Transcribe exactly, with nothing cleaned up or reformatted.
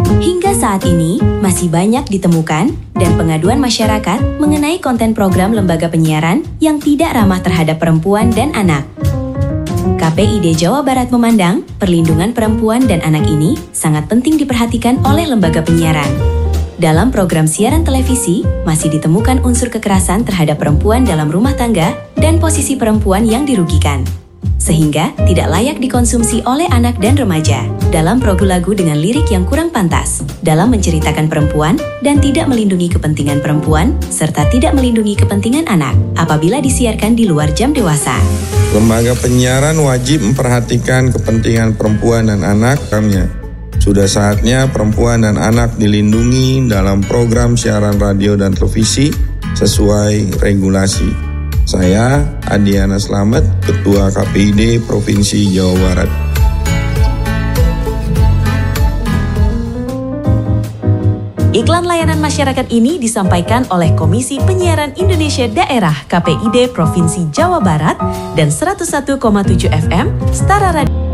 Hingga saat ini, masih banyak ditemukan dan pengaduan masyarakat mengenai konten program lembaga penyiaran yang tidak ramah terhadap perempuan dan anak. K P I D Jawa Barat memandang perlindungan perempuan dan anak ini sangat penting diperhatikan oleh lembaga penyiaran. Dalam program siaran televisi, masih ditemukan unsur kekerasan terhadap perempuan dalam rumah tangga dan posisi perempuan yang dirugikan, sehingga tidak layak dikonsumsi oleh anak dan remaja. Dalam program lagu dengan lirik yang kurang pantas, dalam menceritakan perempuan dan tidak melindungi kepentingan perempuan, serta tidak melindungi kepentingan anak apabila disiarkan di luar jam dewasa. Lembaga penyiaran wajib memperhatikan kepentingan perempuan dan anak. Sudah saatnya perempuan dan anak dilindungi dalam program siaran radio dan televisi sesuai regulasi. Saya Adiana Slamet, Ketua K P I D Provinsi Jawa Barat. Iklan layanan masyarakat ini disampaikan oleh Komisi Penyiaran Indonesia Daerah K P I D Provinsi Jawa Barat dan seratus satu koma tujuh F M Setara Radio.